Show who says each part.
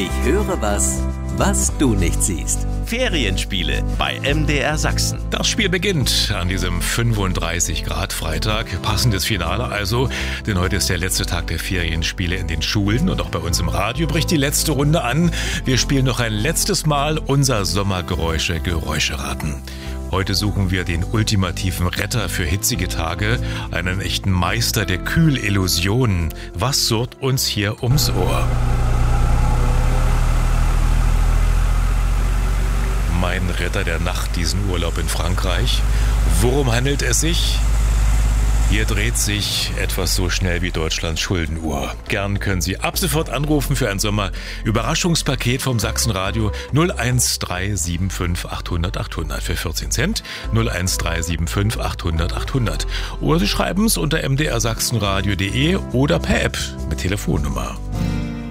Speaker 1: Ich höre was du nicht siehst.
Speaker 2: Ferienspiele bei MDR Sachsen.
Speaker 3: Das Spiel beginnt an diesem 35 Grad Freitag. Passendes Finale also, denn heute ist der letzte Tag der Ferienspiele in den Schulen und auch bei uns im Radio bricht die letzte Runde an. Wir spielen noch ein letztes Mal unser Sommergeräusche-Geräuscheraten. Heute suchen wir den ultimativen Retter für hitzige Tage, einen echten Meister der Kühlillusionen. Was surrt uns hier ums Ohr? Mein Retter der Nacht, diesen Urlaub in Frankreich. Worum handelt es sich? Hier dreht sich etwas so schnell wie Deutschlands Schuldenuhr. Gern können Sie ab sofort anrufen für ein Sommer-Überraschungspaket vom Sachsenradio 01375 800 800 für 14 Cent 01375 800 800. Oder Sie schreiben es unter mdrsachsenradio.de oder per App mit Telefonnummer.